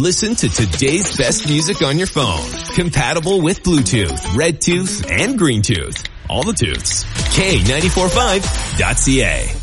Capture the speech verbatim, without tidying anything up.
Listen to today's best music on your phone. Compatible with Bluetooth, Red Tooth, and Green Tooth. All the tooths. K nine four five dot C A.